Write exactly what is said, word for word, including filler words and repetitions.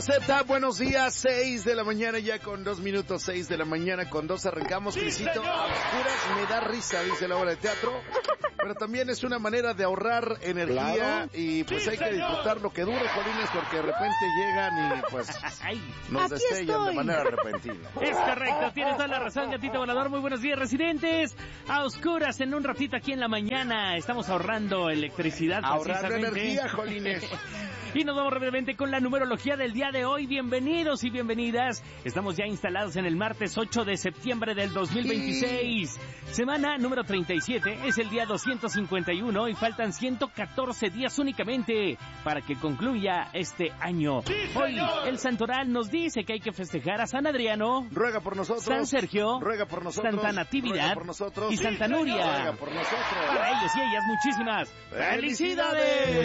Z, buenos días, seis de la mañana ya con dos minutos, seis de la mañana con dos arrancamos, Crisito, a oscuras me da risa, dice la obra de teatro, pero también es una manera de ahorrar energía, claro. Y pues sí, hay que disfrutar lo que dure, Jolines, porque de repente llegan y pues nos Aquí destellan estoy. de manera repentina. Es correcto, tienes toda la razón, Gatito Volador. Muy buenos días, residentes. A oscuras en un ratito aquí en la mañana. Estamos ahorrando electricidad. Ahorrando energía, Jolines. Y nos vamos rápidamente con la numerología del día de hoy. Bienvenidos y bienvenidas. Estamos ya instalados en el martes ocho de septiembre del dos mil veintiséis. Sí. Semana número treinta y siete. Es el día doscientos cincuenta y uno y faltan ciento catorce días únicamente para que concluya este año. Sí, hoy el santoral nos dice que hay que festejar a San Adriano. Ruega por nosotros. San Sergio. Ruega por nosotros. Santa Natividad. Por nosotros. Y Santa Nuria. Ruega por nosotros. Para ellos y ellas muchísimas felicidades.